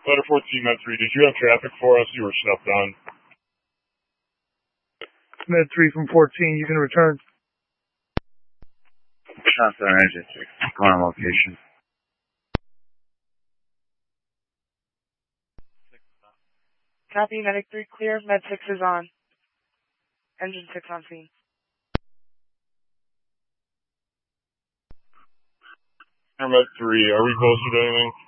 Letter 14, Med 3, did you have traffic for us? You were stepped on. Med 3 from 14, you can return. Shots on engine 6, going on location. Copy, Medic 3 clear, Med 6 is on. Engine 6 on scene. Med 3, are we posted anything?